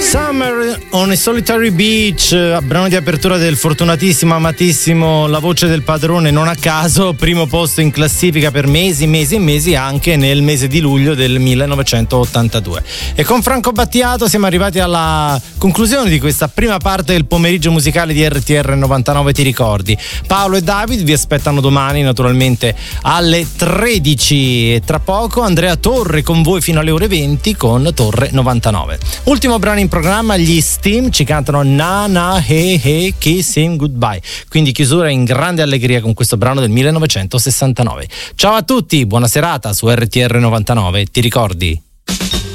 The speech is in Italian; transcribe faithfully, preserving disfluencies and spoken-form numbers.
Summer on a Solitary Beach, brano di apertura del fortunatissimo, amatissimo La Voce del Padrone, non a caso primo posto in classifica per mesi, mesi e mesi, anche nel mese di luglio del millenovecentottantadue. E con Franco Battiato siamo arrivati alla conclusione di questa prima parte del pomeriggio musicale di R T R novantanove Ti ricordi. Paolo e David vi aspettano domani naturalmente alle tredici e tra poco Andrea Torre con voi fino alle ore venti con Torre novantanove. Ultimo brano in programma, gli Steam ci cantano Na Na He He Kiss Him Goodbye, quindi chiusura in grande allegria con questo brano del millenovecentosessantanove. Ciao a tutti, buona serata su R T R novantanove, ti ricordi?